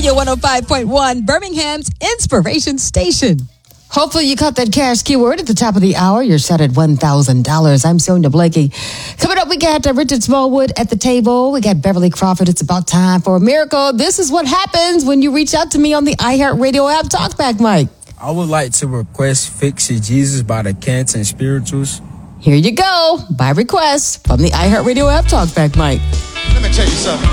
Studio 105.1, Birmingham's Inspiration Station. Hopefully you caught that cash keyword at the top of the hour. You're set at $1,000. I'm Sonia Blakey. Coming up, we got Richard Smallwood at the table. We got Beverly Crawford. It's about time for a miracle. This is what happens when you reach out to me on the iHeartRadio app. Talk back, Mike. I would like to request Fix It Jesus by the Cants and Spirituals. Here you go. By request from the iHeartRadio app. Talk back, Mike. Let me tell you something.